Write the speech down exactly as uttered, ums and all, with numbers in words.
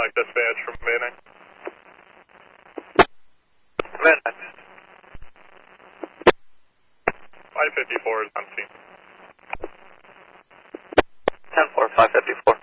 contact dispatch from Manning. Manning. five fifty-four is on scene. ten four, five fifty-four.